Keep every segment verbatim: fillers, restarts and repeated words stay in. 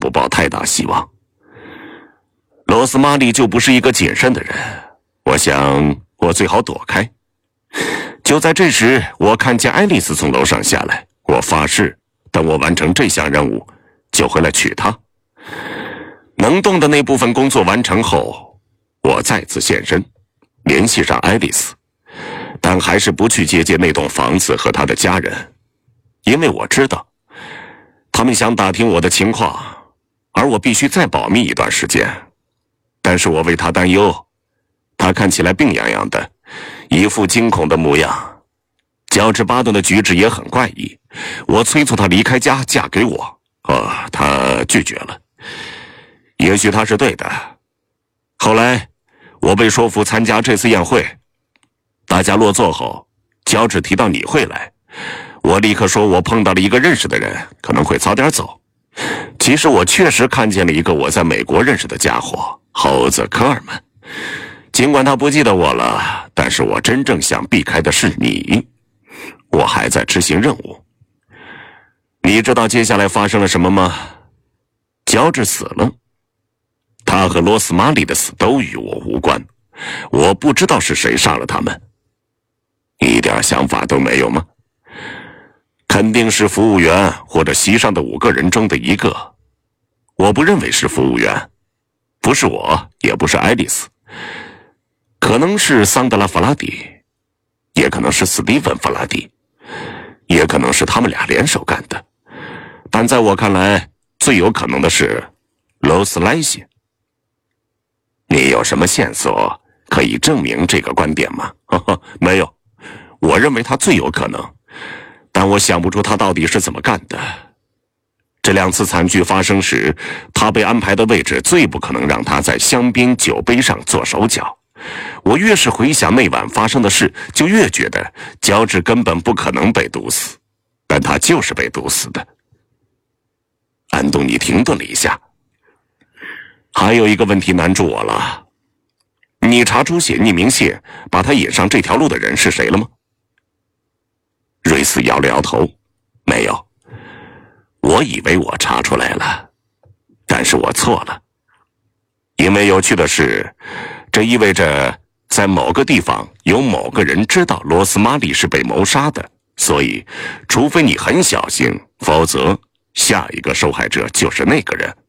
不抱太大希望。罗斯玛丽就不是一个谨慎的人，我想我最好躲开。就在这时，我看见爱丽丝从楼上下来，我发誓等我完成这项任务就回来娶她。能动的那部分工作完成后，我再次现身联系上爱丽丝，但还是不去接近那栋房子和她的家人，因为我知道他们想打听我的情况，而我必须再保密一段时间。但是我为他担忧，他看起来病怏怏的，一副惊恐的模样。乔治巴顿的举止也很怪异，我催促他离开家嫁给我，哦，他拒绝了。也许他是对的。后来我被说服参加这次宴会，大家落座后，乔治提到你会来，我立刻说我碰到了一个认识的人，可能会早点走。其实我确实看见了一个我在美国认识的家伙，猴子科尔曼。尽管他不记得我了，但是我真正想避开的是你。我还在执行任务。你知道接下来发生了什么吗？乔治死了，他和罗斯玛丽的死都与我无关，我不知道是谁杀了他们。一点想法都没有吗？肯定是服务员或者席上的五个人中的一个。我不认为是服务员，不是我，也不是爱丽丝，可能是桑德拉·弗拉迪，也可能是斯蒂芬·弗拉迪，也可能是他们俩联手干的。但在我看来，最有可能的是罗斯莱西。你有什么线索可以证明这个观点吗？呵呵，没有。我认为他最有可能，但我想不出他到底是怎么干的。这两次惨剧发生时，他被安排的位置最不可能让他在香槟酒杯上做手脚。我越是回想那晚发生的事，就越觉得乔治根本不可能被毒死，但他就是被毒死的。安东尼停顿了一下。还有一个问题难住我了，你查出写匿名信把他引上这条路的人是谁了吗？瑞斯摇了摇头，没有。我以为我查出来了，但是我错了。因为有趣的是，这意味着在某个地方有某个人知道罗斯玛丽是被谋杀的，所以除非你很小心，否则下一个受害者就是那个人。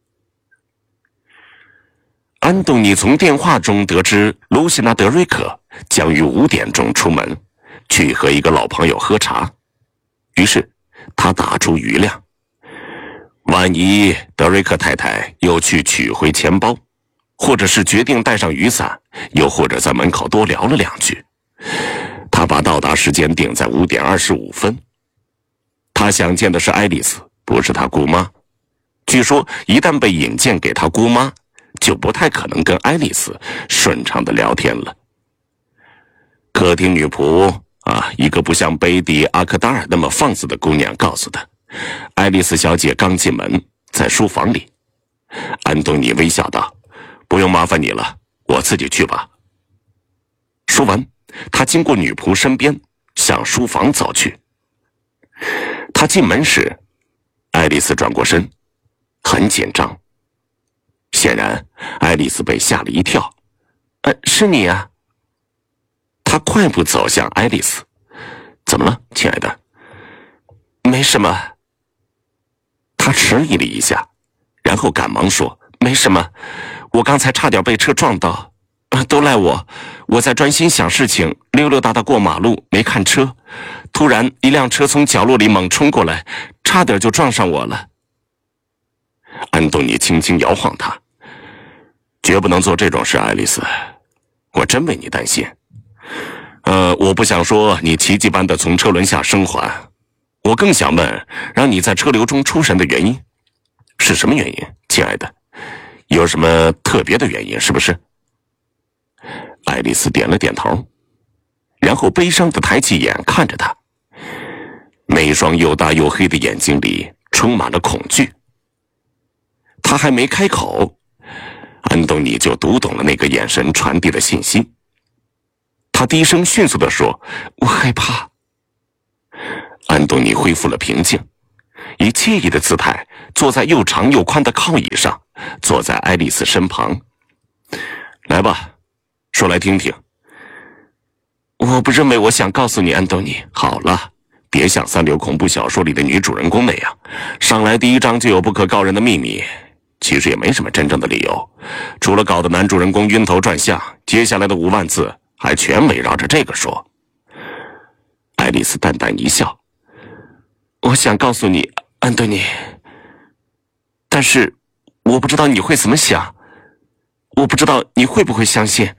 安东尼从电话中得知露西娜·德瑞克将于五点钟出门，去和一个老朋友喝茶。于是他打出余量，万一德瑞克太太又去取回钱包，或者是决定带上雨伞，又或者在门口多聊了两句，他把到达时间定在五点二十五分。他想见的是爱丽丝，不是他姑妈。据说一旦被引荐给他姑妈，就不太可能跟爱丽丝顺畅的聊天了。客厅女仆啊，一个不像贝蒂·阿克达尔那么放肆的姑娘告诉他，爱丽丝小姐刚进门，在书房里。安东尼微笑道，不用麻烦你了，我自己去吧。说完，他经过女仆身边，向书房走去。他进门时，爱丽丝转过身，很紧张。显然，爱丽丝被吓了一跳。呃，是你啊。他快步走向爱丽丝。怎么了，亲爱的？没什么。他迟疑了一下，然后赶忙说，没什么，我刚才差点被车撞到。啊，都赖我，我在专心想事情，溜溜达达过马路，没看车。突然，一辆车从角落里猛冲过来，差点就撞上我了。安东尼轻轻摇晃他，绝不能做这种事，爱丽丝，我真为你担心。呃，我不想说你奇迹般的从车轮下生还，我更想问，让你在车流中出神的原因是什么原因，亲爱的？有什么特别的原因，是不是？爱丽丝点了点头，然后悲伤地抬起眼看着他，那双又大又黑的眼睛里充满了恐惧。他还没开口，安东尼就读懂了那个眼神传递的信息。他低声迅速地说，我害怕。安东尼恢复了平静， 以惬意的姿态坐在又长又宽的靠椅上，坐在爱丽丝身旁。来吧，说来听听。我不认为我想告诉你，安东尼。好了，别像三流恐怖小说里的女主人公那样，上来第一章就有不可告人的秘密。其实也没什么真正的理由，除了搞得男主人公晕头转向，接下来的五万字还全围绕着这个说。爱丽丝淡淡一笑，我想告诉你，安东尼，但是我不知道你会怎么想，我不知道你会不会相信。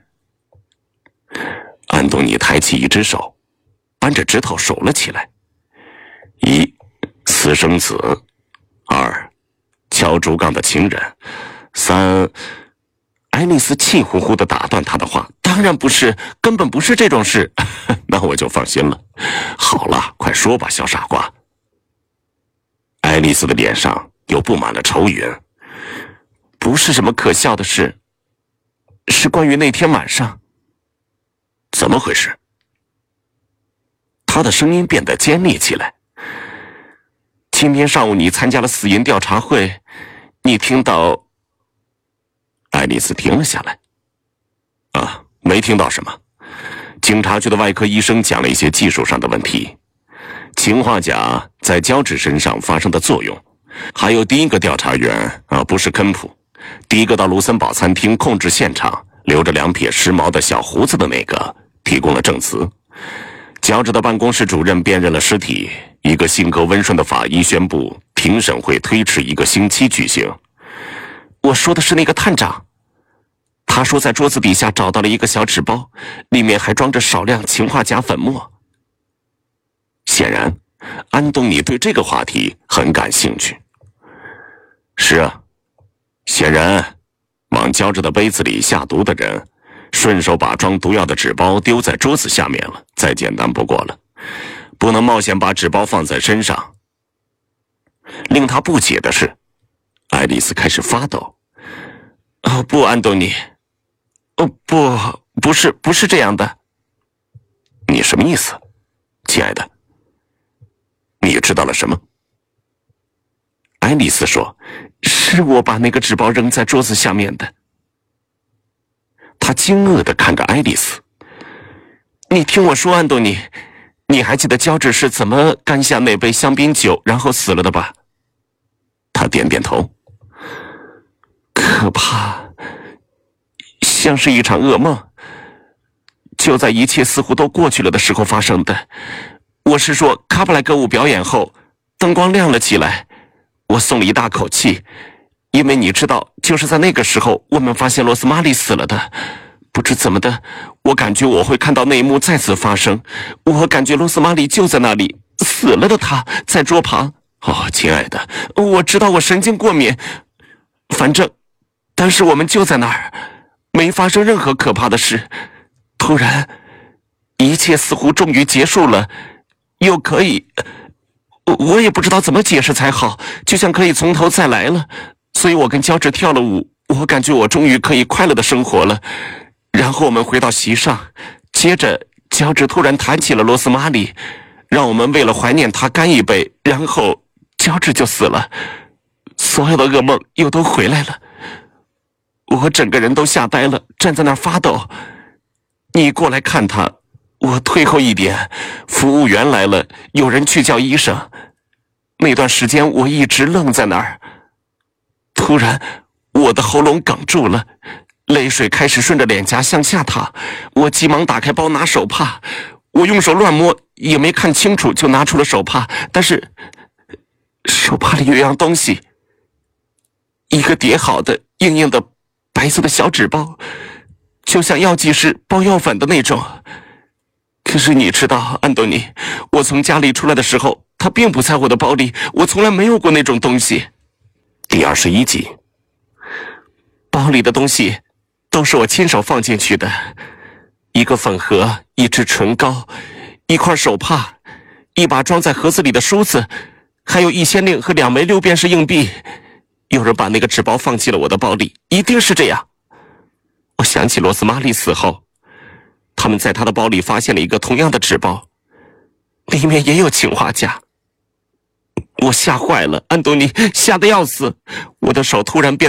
安东尼抬起一只手，扳着指头数了起来。一，私生子；二，敲竹杠的情人；三……爱丽丝气呼呼地打断他的话，当然不是，根本不是这种事。那我就放心了。好了，快说吧，小傻瓜。爱丽丝的脸上又布满了愁云。不是什么可笑的事，是关于那天晚上。怎么回事？他的声音变得尖利起来。今天上午你参加了死因调查会，你听到……爱丽丝停了下来。啊，没听到什么。警察局的外科医生讲了一些技术上的问题，氰化钾在胶质身上发生的作用，还有第一个调查员啊，不是肯普，第一个到卢森堡餐厅控制现场，留着两撇时髦的小胡子的那个，提供了证词。乔治的办公室主任辨认了尸体，一个性格温顺的法医宣布庭审会推迟一个星期举行。我说的是那个探长，他说在桌子底下找到了一个小纸包，里面还装着少量氰化钾粉末。显然，安东尼对这个话题很感兴趣。是啊，显然，往胶质的杯子里下毒的人，顺手把装毒药的纸包丢在桌子下面了，再简单不过了。不能冒险把纸包放在身上。令他不解的是，爱丽丝开始发抖。哦，不，安东尼，哦，不，不是，不是这样的。你什么意思，亲爱的？你知道了什么？爱丽丝说，是我把那个纸包扔在桌子下面的。他惊愕地看着爱丽丝。你听我说，安东尼，你还记得乔治是怎么干下那杯香槟酒然后死了的吧？他点点头。可怕，像是一场噩梦，就在一切似乎都过去了的时候发生的。我是说，卡布莱歌舞表演后，灯光亮了起来，我松了一大口气，因为你知道，就是在那个时候，我们发现罗斯玛丽死了的。不知怎么的，我感觉我会看到那一幕再次发生。我感觉罗斯玛丽就在那里，死了的她在桌旁。哦，亲爱的，我知道我神经过敏，反正，但是我们就在那儿，没发生任何可怕的事。突然，一切似乎终于结束了，又可以，我也不知道怎么解释才好，就像可以从头再来了。所以我跟乔治跳了舞，我感觉我终于可以快乐的生活了。然后我们回到席上，接着乔治突然谈起了罗斯玛丽，让我们为了怀念他干一杯，然后乔治就死了，所有的噩梦又都回来了。我整个人都吓呆了，站在那儿发抖。你过来看他，我退后一点，服务员来了，有人去叫医生。那段时间我一直愣在那儿。突然我的喉咙哽住了，泪水开始顺着脸颊向下淌。我急忙打开包拿手帕，我用手乱摸也没看清楚就拿出了手帕，但是手帕里有样东西，一个叠好的硬硬的白色的小纸包，就像药剂师包药粉的那种。可是你知道，安东尼，我从家里出来的时候，它并不在我的包里，我从来没有过那种东西。第二十一集，包里的东西都是我亲手放进去的，一个粉盒，一支唇膏，一块手帕，一把装在盒子里的梳子，还有一先令和两枚六便士硬币。有人把那个纸包放进了我的包里，一定是这样。我想起罗斯玛丽死后，他们在她的包里发现了一个同样的纸包，里面也有氰化钾。 我吓坏了，安东尼，吓得要死，我的手突然变